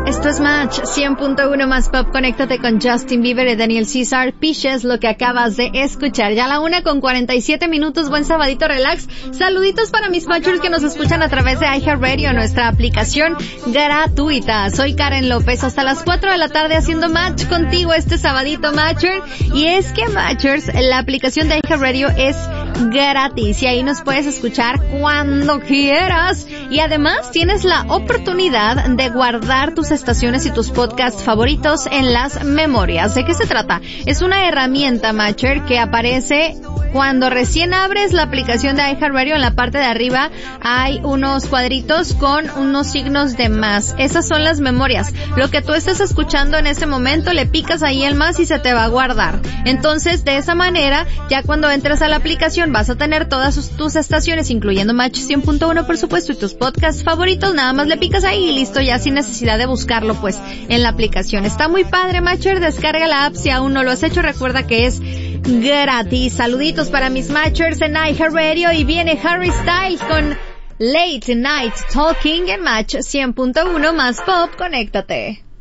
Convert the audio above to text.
Esto es Match 100.1 más pop. Conéctate con Justin Bieber y Daniel Caesar. Pishes, lo que acabas de escuchar. Ya la 1:47. Buen sabadito, relax. Saluditos para mis matchers que nos escuchan a través de iHeartRadio, nuestra aplicación gratuita. Soy Karen López, hasta las 4 de la tarde haciendo match contigo este sabadito, matcher. Y es que, matchers, la aplicación de iHeartRadio es gratis y ahí nos puedes escuchar cuando quieras. Y además tienes la oportunidad de guardar tus estaciones y tus podcasts favoritos en las memorias. ¿De qué se trata? Es una herramienta, matcher, que aparece cuando recién abres la aplicación de iHeartRadio. En la parte de arriba hay unos cuadritos con unos signos de más. Esas son las memorias. Lo que tú estés escuchando en ese momento, le picas ahí el más y se te va a guardar. Entonces, de esa manera, ya cuando entres a la aplicación vas a tener todas tus estaciones, incluyendo Match 100.1, por supuesto, y tus podcasts favoritos. Nada más le picas ahí y listo, ya sin necesidad de buscarlo, pues, en la aplicación. Está muy padre, matcher. Descarga la app si aún no lo has hecho. Recuerda que es gratis. Saluditos para mis matchers en iHeartRadio y viene Harry Styles con Late Night Talking en Match 100.1 más pop. Conéctate.